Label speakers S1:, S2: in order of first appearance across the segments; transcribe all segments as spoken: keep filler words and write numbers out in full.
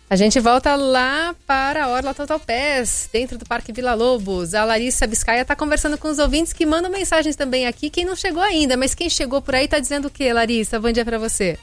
S1: A gente volta lá para a Orla Total Pass, dentro do Parque Vila Lobos. A Larissa Biscaia está conversando com os ouvintes que mandam mensagens também aqui. Quem não chegou ainda, mas quem chegou por aí está dizendo o quê, Larissa? Bom dia para você.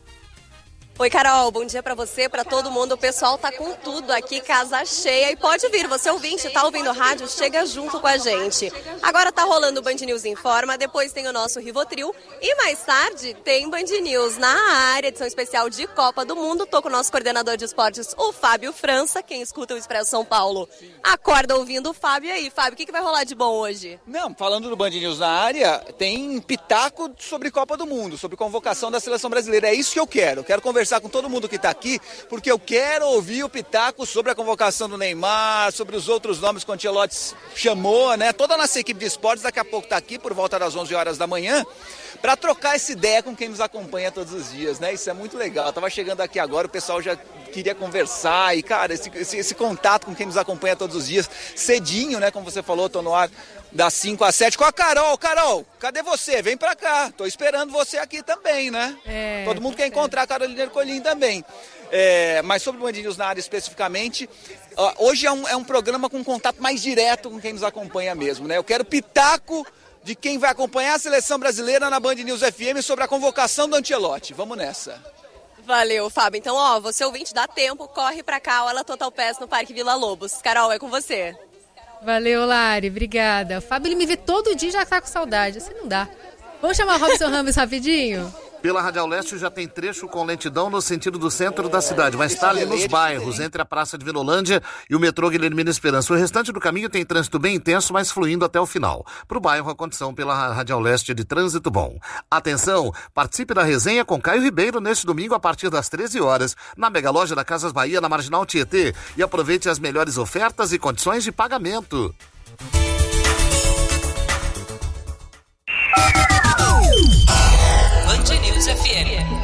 S2: Oi, Carol, bom dia pra você, pra todo mundo. O pessoal tá com tudo aqui, casa cheia. E pode vir, você ouvinte, tá ouvindo rádio, chega junto com a gente. Agora tá rolando o Band News Informa, depois tem o nosso Rivotril. E mais tarde tem Band News na área, edição especial de Copa do Mundo. Tô com o nosso coordenador de esportes, o Fábio França. Quem escuta o Expresso São Paulo acorda ouvindo o Fábio. E aí, Fábio, o que, que vai rolar de bom hoje?
S3: Não, falando do Band News na área, tem pitaco sobre Copa do Mundo, sobre convocação da seleção brasileira. É isso que eu quero. Eu quero conversar com todo mundo que está aqui, porque eu quero ouvir o pitaco sobre a convocação do Neymar, sobre os outros nomes que o Ancelotti chamou, né? Toda a nossa equipe de esportes daqui a pouco está aqui por volta das onze horas da manhã para trocar essa ideia com quem nos acompanha todos os dias, né? Isso é muito legal. Eu tava chegando aqui agora, o pessoal já queria conversar e, cara, esse, esse, esse contato com quem nos acompanha todos os dias, cedinho, né? Como você falou, tô no ar das cinco às sete com a Carol. Carol, cadê você? Vem pra cá. Tô esperando você aqui também, né?
S1: É,
S3: Todo mundo quer
S1: é.
S3: encontrar a Carolina Ercolim também. É, mas sobre o Band News na área especificamente, ó, hoje é um, é um programa com contato mais direto com quem nos acompanha mesmo, né? Eu quero pitaco de quem vai acompanhar a seleção brasileira na Band News F M sobre a convocação do Ancelotti. Vamos nessa.
S2: Valeu, Fábio. Então, ó, você ouvinte, dá tempo, corre pra cá, olha Total Pass no Parque Vila Lobos. Carol, é com você.
S1: Valeu, Lari, obrigada. O Fábio, ele me vê todo dia e já tá com saudade, assim não dá. Vamos chamar o Robson Ramos rapidinho?
S4: Pela Radial Leste já tem trecho com lentidão no sentido do centro da cidade, mas está ali nos bairros, entre a Praça de Vinolândia e o metrô Guilhermina Esperança. O restante do caminho tem trânsito bem intenso, mas fluindo até o final. Para o bairro, a condição pela Radial Leste é de trânsito bom. Atenção, participe da resenha com Caio Ribeiro neste domingo a partir das treze horas, na Mega Loja da Casas Bahia, na Marginal Tietê. E aproveite as melhores ofertas e condições de pagamento.
S5: Band News F M.